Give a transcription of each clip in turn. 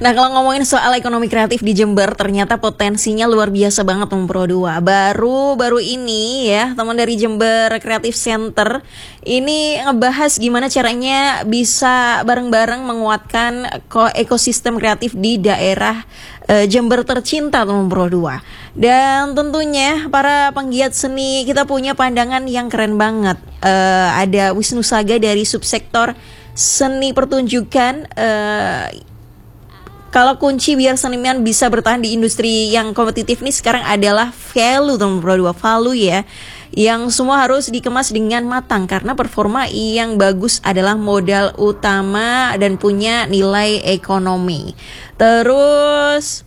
Nah, kalau ngomongin soal ekonomi kreatif di Jember, ternyata potensinya luar biasa banget Pro 2. Baru ini ya, teman dari Jember Creative Center ini ngebahas gimana caranya bisa bareng-bareng menguatkan ekosistem kreatif di daerah Jember tercinta Pro 2. Dan tentunya para penggiat seni kita punya pandangan yang keren banget. Ada Wisnu Saga dari subsektor seni pertunjukan. Kalau kunci biar seniman bisa bertahan di industri yang kompetitif nih sekarang adalah value Pro 2, value ya. Yang semua harus dikemas dengan matang karena performa yang bagus adalah modal utama dan punya nilai ekonomi. Terus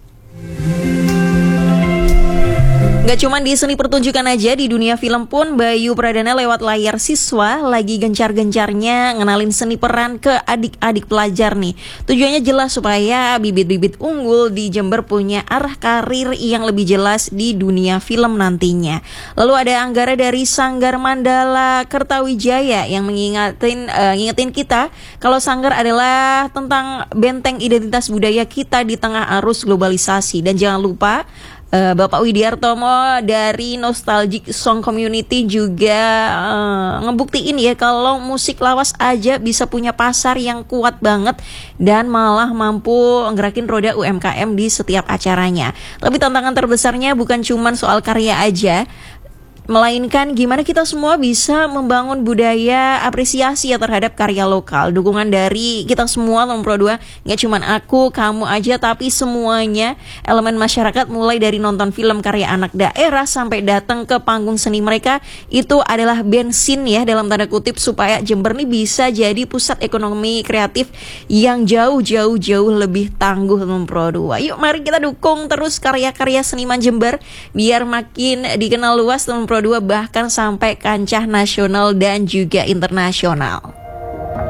gak cuma di seni pertunjukan aja, di dunia film pun Bayu Pradana lewat layar siswa lagi gencar-gencarnya ngenalin seni peran ke adik-adik pelajar nih. Tujuannya jelas supaya bibit-bibit unggul di Jember punya arah karir yang lebih jelas di dunia film nantinya. Lalu ada Anggara dari Sanggar Mandala Kertawijaya yang ngingetin kita kalau Sanggar adalah tentang benteng identitas budaya kita di tengah arus globalisasi. Dan jangan lupa Bapak Widiartomo dari Nostalgic Song Community juga ngebuktiin ya kalau musik lawas aja bisa punya pasar yang kuat banget dan malah mampu ngerakin roda UMKM di setiap acaranya. Tapi tantangan terbesarnya bukan cuma soal karya aja, melainkan gimana kita semua bisa membangun budaya apresiasi ya terhadap karya lokal. Dukungan dari kita semua Pro 2, gak cuma aku, kamu aja, tapi semuanya elemen masyarakat, mulai dari nonton film karya anak daerah sampai datang ke panggung seni mereka, itu adalah bensin ya dalam tanda kutip supaya Jember nih bisa jadi pusat ekonomi kreatif yang jauh lebih tangguh Pro 2. Yuk mari kita dukung terus karya-karya seniman Jember biar makin dikenal luas Pro 2, bahkan sampai kancah nasional dan juga internasional.